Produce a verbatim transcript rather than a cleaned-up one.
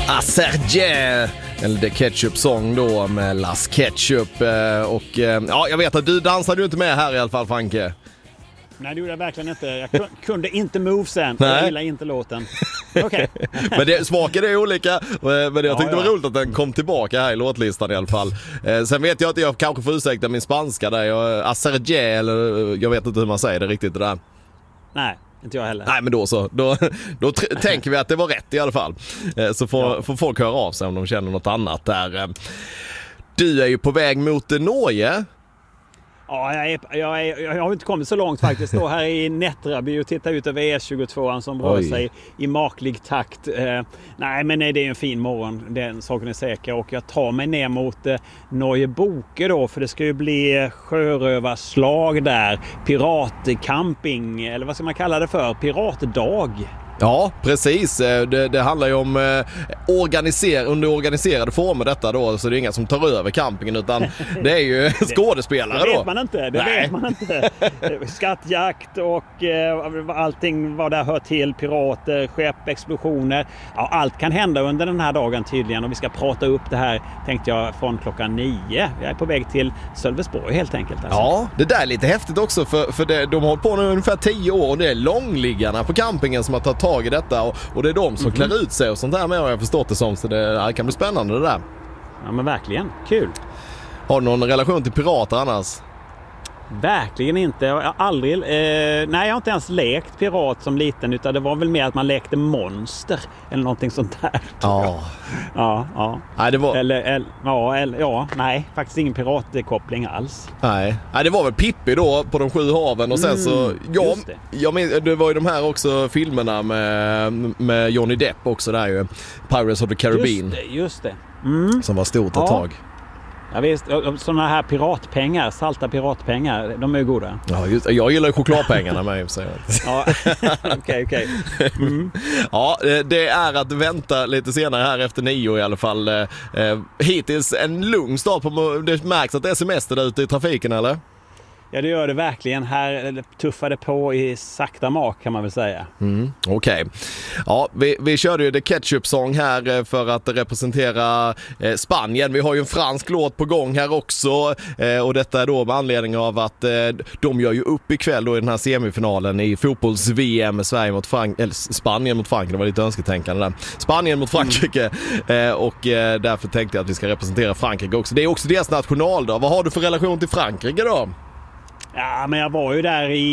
Serge, eller The Ketchup Song då med Las Ketchup. Och ja, jag vet att du dansade ju inte med här i alla fall, Franke. Nej, det gjorde jag verkligen inte. Jag kunde inte movesen. Nej. Jag gillar inte låten. Okej. Okay. Men det, smaken är olika. Men jag ja, tyckte ja. det var roligt att den kom tillbaka här i låtlistan i alla fall. Sen vet jag att jag kanske får ursäkta min spanska där. Jag, Serge, eller jag vet inte hur man säger det riktigt det där. Nej. Inte jag heller. Nej, men då så. Då, då tr- tänker vi att det var rätt i alla fall. Så får, ja. får folk höra av sig om de känner något annat där. Du är ju på väg mot Norge. Ja, jag, är, jag, är, jag har inte kommit så långt faktiskt. Står här i Nättraby och tittar ut över E tjugotvå som rör Oj. sig i maklig takt. Eh, nej, men nej, det är en fin morgon. Den saken är säker. Och jag tar mig ner mot eh, Norge Boke då. För det ska ju bli sjörövarslag där. Piratcamping. Eller vad ska man kalla det för? Piratdag. Ja, precis. Det, det handlar ju om eh, organiser- under organiserade former detta då, så det är inga som tar över campingen utan det är ju skådespelare då. Det vet man inte, det Nej. vet man inte. Skattjakt och eh, allting vad där hör till, pirater, skepp, explosioner. Ja, allt kan hända under den här dagen tydligen och vi ska prata upp det här, tänkte jag, från klockan nio. Jag är på väg till Sölvesborg helt enkelt. Alltså. Ja, det där är lite häftigt också för, för det, de har hållit på nu ungefär tio år och det är långliggarna på campingen som har tagit tag i detta och, och det är de som mm-hmm. klär ut sig och sånt där med, har jag förstått det som, så det, det kan bli spännande det där. Ja, men verkligen. Kul. Har du någon relation till pirater annars? Verkligen inte. Jag har aldrig, eh, nej, jag har inte ens lekt pirat som liten, utan det var väl mer att man lekte monster eller någonting sånt där. Ja. Ja, ja. Nej, det var... Eller, eller, ja, eller, ja, nej, faktiskt ingen piratkoppling alls. Nej. Nej, det var väl Pippi då på de sju haven och sen mm, så, ja, just det. Jag men, det var ju de här också filmerna med, med Johnny Depp också där ju, Pirates of the Caribbean. Just det, just det. Mm. Som var stort ett ja. tag. Ja visst, sådana här piratpengar, salta piratpengar, de är ju goda. Ja, just, jag gillar ju chokladpengarna med sig. Ja, okej, okej. Mm. Ja, det är att vänta lite senare här efter nio i alla fall. Eh, hittills en lugn start på, det märks att det är semester där ute i trafiken, eller? Ja, det gör det verkligen. Här tuffade på i sakta mak kan man väl säga. Mm, Okej. Okay. Ja, vi, vi körde ju The Ketchup Song här för att representera eh, Spanien. Vi har ju en fransk låt på gång här också. Eh, och detta är då med anledning av att eh, de gör ju upp ikväll då i den här semifinalen i fotbolls-V M. Sverige mot Frank- eller Spanien mot Frankrike. Det var lite önsketänkande där. Spanien mot Frankrike. Mm. Eh, och eh, därför tänkte jag att vi ska representera Frankrike också. Det är också deras nationaldag. Vad har du för relation till Frankrike då? Ja, men jag var ju där i